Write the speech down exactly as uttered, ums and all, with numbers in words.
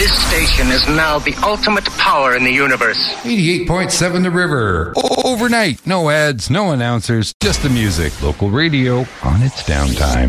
This station is now the ultimate power in the universe. eighty-eight point seven The River. O- overnight. No ads, no announcers, just the music. Local radio on its downtime.